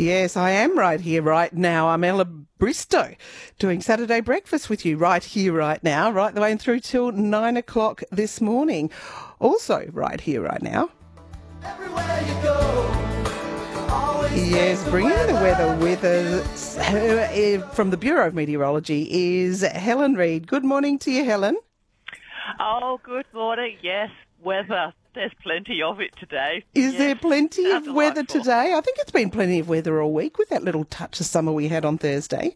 Yes, I am right here, right now. I'm Ella Bristow doing Saturday Breakfast with you right here, right now, right the way through till 9 o'clock this morning. Also right here, right now. Everywhere you go, Yes, bringing the weather with us from the Bureau of Meteorology is Helen Reid. Good morning to you, Helen. Oh, good morning. Yes, weather. There's plenty of it today. Is Yes, there plenty how of weather delightful. today? I think it's been plenty of weather all week with that little touch of summer we had on Thursday.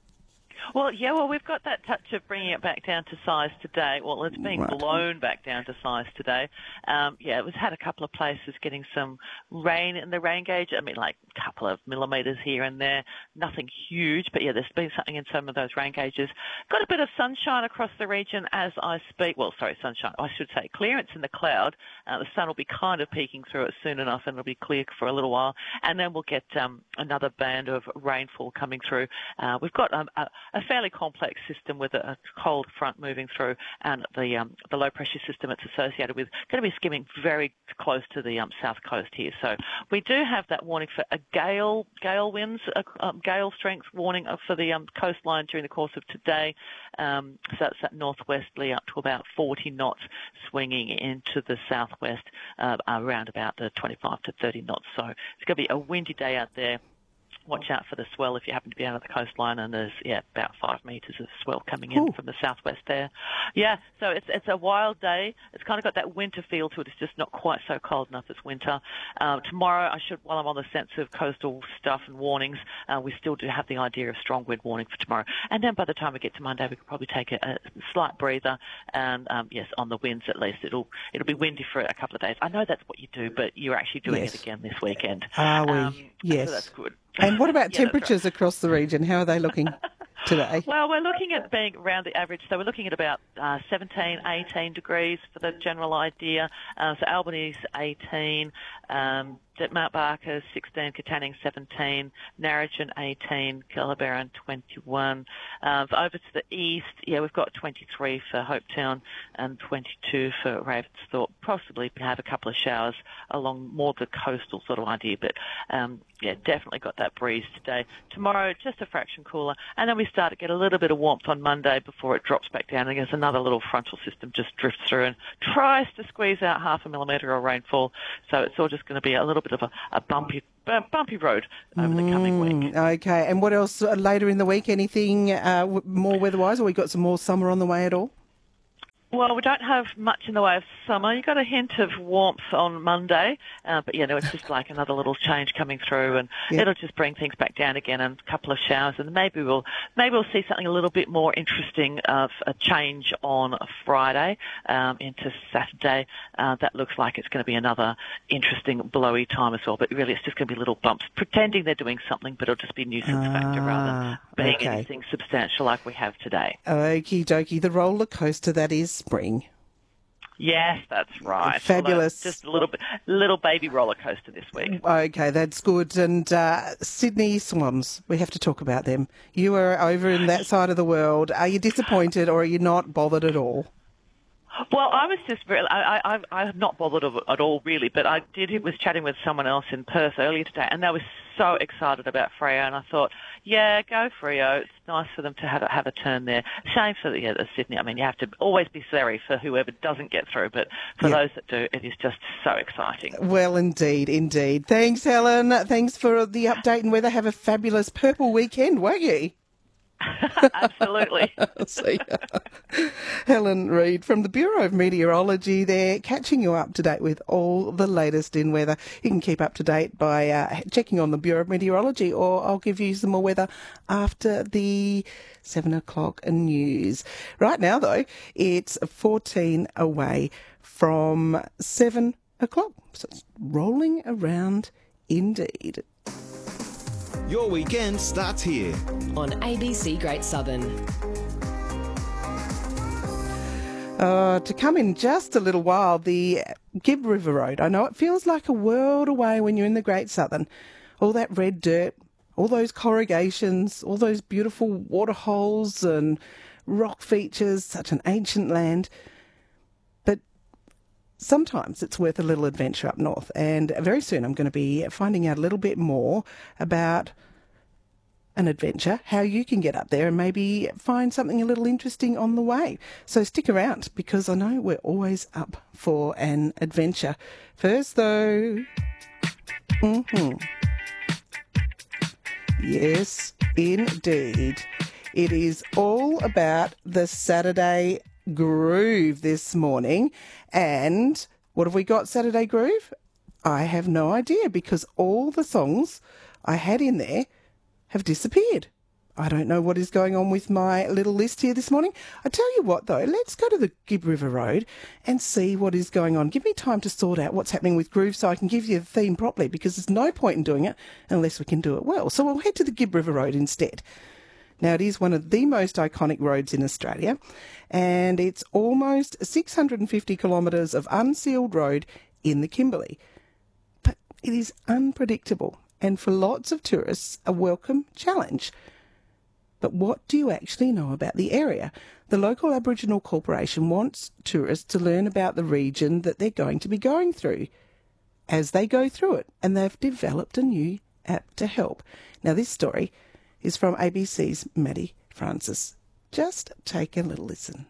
Well, we've got that touch of bringing it back down to size today. Well, it's being Right. blown back down to size today. It was had a couple of places getting some rain in the rain gauge. I mean, like a couple of millimetres here and there. Nothing huge, but yeah, there's been something in some of those rain gauges. Got a bit of sunshine across the region as I speak. Well, sorry, sunshine. I should say clearance in the cloud. The sun will be kind of peeking through it soon enough, and it'll be clear for a little while. And then we'll get another band of rainfall coming through. We've got a fairly complex system with a cold front moving through, and the low pressure system it's associated with going to be skimming very close to the south coast here. So we do have that warning for a gale winds, gale strength warning for the coastline during the course of today. So that's that northwesterly up to about 40 knots, swinging into the southwest around about the 25 to 30 knots. So it's going to be a windy day out there. Watch out for the swell if you happen to be out of the coastline, and there's about 5 metres of swell coming in from the southwest there. Yeah, so it's a wild day. It's kind of got that winter feel to it. It's just not quite so cold enough as winter. Tomorrow, while I'm on the sense of coastal stuff and warnings, we still do have the idea of strong wind warning for tomorrow. And then by the time we get to Monday, we could probably take a slight breather. And yes, on the winds at least, it'll be windy for a couple of days. I know that's what you do, but you're actually doing it again this weekend. Are we? Yes. So that's good. And what about Yeah, that's temperatures across the region? How are they looking today? Well, we're looking at being around the average, so we're looking at about 17, 18 degrees for the general idea. So Albany's 18, Mount Barker 16, Katanning 17, Narrogin 18, Killabarron 21. Over to the east, we've got 23 for Hopetown and 22 for Ravensthorpe. Possibly have a couple of showers along more the coastal sort of idea, but definitely got that breeze today. Tomorrow, just a fraction cooler, and then we start to get a little bit of warmth on Monday before it drops back down. And there's another little frontal system just drifts through and tries to squeeze out 0.5 millimetre of rainfall. So it's all just going to be a little bit of a bumpy road over the coming week. Okay, and what else later in the week? Anything more weather-wise, or we got some more summer on the way at all? Well, we don't have much in the way of summer. You got a hint of warmth on Monday, but it's just like another little change coming through, and it'll just bring things back down again, and a couple of showers, and maybe we'll see something a little bit more interesting of a change on Friday into Saturday. That looks like it's going to be another interesting blowy time as well, but really it's just going to be little bumps, pretending they're doing something, but it'll just be nuisance factor rather than being anything substantial like we have today. Okie dokie, the roller coaster that is spring. Yes, that's right. Fabulous. Although just a little baby roller coaster this week. Okay, that's good. And Sydney Swans, we have to talk about them. You are over in that side of the world. Are you disappointed, or are you not bothered at all? Well, I was just really, I'm not bothered at all, really, but was chatting with someone else in Perth earlier today, and they were so excited about Freo, and I thought, go Freo. It's nice for them to have a turn there. Shame for the Sydney. I mean, you have to always be sorry for whoever doesn't get through, but for those that do, it is just so exciting. Well, indeed. Thanks, Helen. Thanks for the update and weather. Have a fabulous purple weekend, won't you? Absolutely. See ya. Helen Reid from the Bureau of Meteorology there, catching you up to date with all the latest in weather. You can keep up to date by checking on the Bureau of Meteorology, or I'll give you some more weather after the 7 o'clock news. Right now, though, it's 14 away from 7 o'clock. So it's rolling around indeed. your weekend starts here. On ABC Great Southern. To come in just a little while, the Gibb River Road. I know it feels like a world away when you're in the Great Southern. All that red dirt, all those corrugations, all those beautiful waterholes and rock features, such an ancient land. But sometimes it's worth a little adventure up north. And very soon I'm going to be finding out a little bit more about an adventure, how you can get up there and maybe find something a little interesting on the way. So stick around, because I know we're always up for an adventure. First though, yes, indeed. It is all about the Saturday Groove this morning. And what have we got, Saturday Groove? I have no idea, because all the songs I had in there have disappeared. I don't know what is going on with my little list here this morning. I tell you what, though, let's go to the Gibb River Road and see what is going on. Give me time to sort out what's happening with Groove so I can give you the theme properly, because there's no point in doing it unless we can do it well. So we'll head to the Gibb River Road instead. Now, it is one of the most iconic roads in Australia, and it's almost 650 kilometres of unsealed road in the Kimberley. But it is unpredictable, and for lots of tourists, a welcome challenge. But what do you actually know about the area? The local Aboriginal Corporation wants tourists to learn about the region that they're going to be going through as they go through it, and they've developed a new app to help. Now, this story is from ABC's Maddie Francis. Just take a little listen.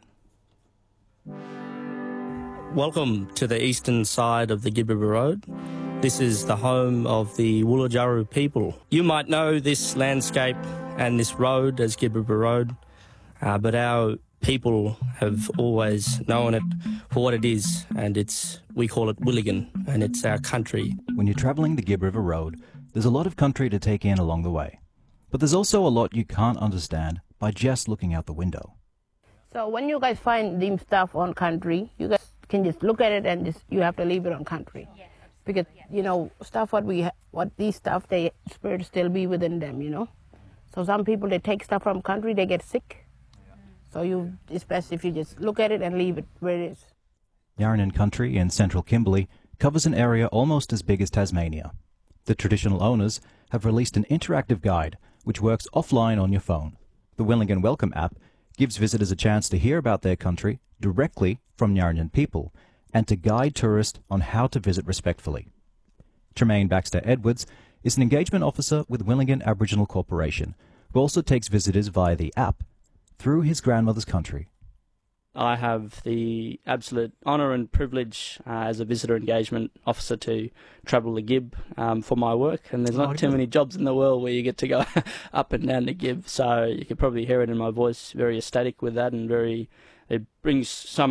Welcome to the eastern side of the Gibb River Road. This is the home of the Woolajuru people. You might know this landscape and this road as Gibb River Road, but our people have always known it for what it is, and we call it Willigan, and it's our country. When you're travelling the Gibb River Road, there's a lot of country to take in along the way. But there's also a lot you can't understand by just looking out the window. So when you guys find them stuff on country, you guys can just look at it and you have to leave it on country. Yes. Because, stuff what these stuff, the spirits still be within them, So some people, they take stuff from country, they get sick. So it's best if you just look at it and leave it where it is. Yarranan Country in central Kimberley covers an area almost as big as Tasmania. The traditional owners have released an interactive guide which works offline on your phone. The Willigan Welcome app gives visitors a chance to hear about their country directly from Yarranan people and to guide tourists on how to visit respectfully. Tremaine Baxter Edwards is an engagement officer with Willigan Aboriginal Corporation, who also takes visitors via the app through his grandmother's country. I have the absolute honour and privilege as a visitor engagement officer to travel the Gibb for my work, and there's not too many jobs in the world where you get to go up and down the Gibb, so you can probably hear it in my voice, very ecstatic with that, and it brings so